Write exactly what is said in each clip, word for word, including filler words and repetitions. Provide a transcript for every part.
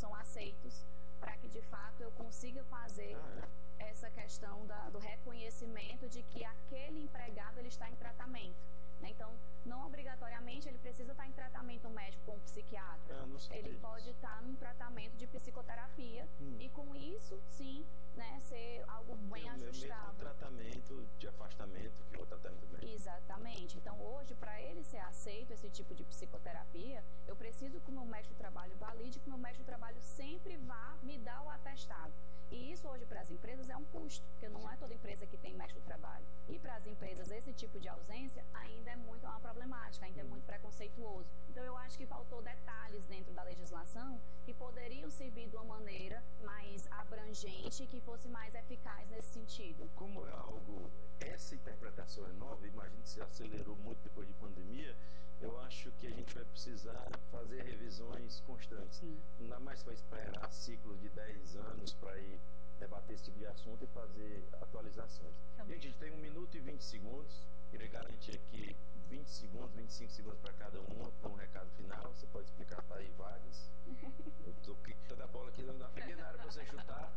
sejam aceitos, para que de fato eu consiga fazer ah, é? essa questão da, do reconhecimento de que aquele empregado ele está em tratamento. Né? Então, não obrigatoriamente ele precisa estar em tratamento médico com um psiquiatra. Ah, não sei ele disso. pode estar num tratamento de psicoterapia hum. e com isso, sim, né, ser algo bem é ajustado. O mesmo tratamento de afastamento que o tratamento médico. Exatamente. Então, hoje, para ele ser aceito esse tipo de psicoterapia, eu preciso que o meu médico do trabalho valide, que o meu médico do trabalho sempre vá me dar o atestado. E isso hoje para as empresas é um custo, porque não é toda empresa que tem médico do trabalho. E para as empresas esse tipo de ausência ainda é muito uma problemática, ainda é muito preconceituoso. Então eu acho que faltou detalhes dentro da legislação que poderiam servir de uma maneira mais abrangente e que fosse mais eficaz nesse sentido. Como é algo, essa interpretação é nova, imagino que se acelerou muito depois de pandemia, eu acho que a gente vai precisar fazer revisões constantes. Sim. Não dá mais para esperar ciclos de dez anos para ir debater esse tipo de assunto e fazer atualizações. Também. Gente, a gente tem um minuto e vinte segundos. Queria garantir aqui vinte segundos, vinte e cinco segundos para cada um, para um recado final. Você pode explicar para aí, Vargas. Eu estou quicando a bola aqui na pequena área para você chutar.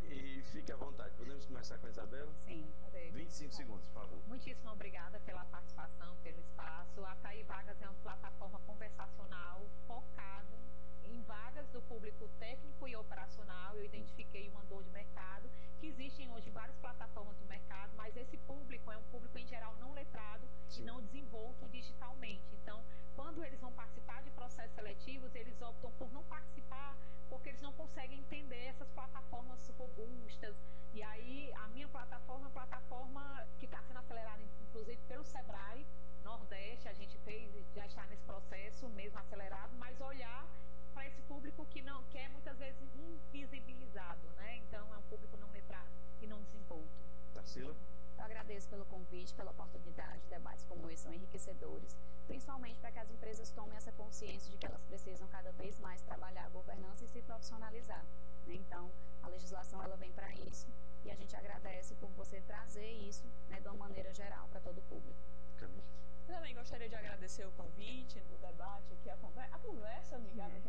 E fique à vontade. Podemos começar com a Isabela? Sim, pode. vinte e cinco segundos, por favor. Muitíssimo obrigada pela participação, pelo espaço. A Ataí Vagas é uma plataforma conversacional focada em vagas do público técnico e operacional. Eu identifiquei uma dor de mercado, que existem hoje várias plataformas do mercado, mas esse público é um público em geral não letrado Sim. e não desenvolto digitalmente. Então, quando eles vão participar de processos seletivos, eles optam por não participar porque eles não conseguem entender essas plataformas robustas. E aí, a minha plataforma é uma plataforma que está sendo acelerada, inclusive, pelo Sebrae Nordeste. A gente fez, já está nesse processo mesmo acelerado, mas olhar para esse público que, não, que é muitas vezes invisibilizado, né? Então, é um público não letrado e não desenvolto. Tarsila? Eu agradeço pelo convite, pela oportunidade. Debates como esse são enriquecedores, principalmente para que as empresas tomem essa consciência de que elas precisam cada vez mais trabalhar a governança e se profissionalizar. Né? Então, a legislação ela vem para isso e a gente agradece por você trazer isso, né, de uma maneira geral para todo o público. Eu também gostaria de agradecer o convite, o debate, aqui, a conversa, a conversa amigável.